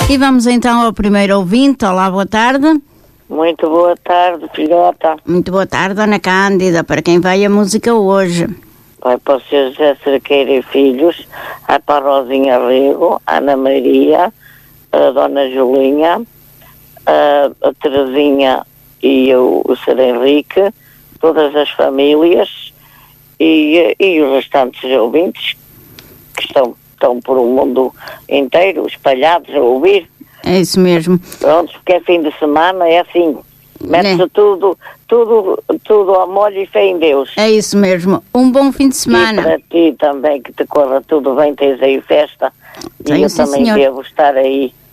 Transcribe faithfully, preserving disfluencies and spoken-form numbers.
E vamos então ao primeiro ouvinte. Olá, boa tarde. Muito boa tarde, filhota. Muito boa tarde, Dona Cândida. Para quem vai a música hoje? Vai para o senhor José Cerqueira e Filhos, a para a Rosinha Rego, a Ana Maria, a Dona Julinha, a, a Terezinha e o, o Sr. Henrique, todas as famílias e, e os restantes ouvintes que estão, estão por um mundo inteiro, espalhados a ouvir. É isso mesmo. Pronto, porque é fim de semana, é assim, mete-se é. tudo, tudo, tudo ao molho e fé em Deus. É isso mesmo. Um bom fim de semana. E para ti também, que te corra tudo bem, tens aí festa. Tenho, e eu sim, também senhor. devo estar aí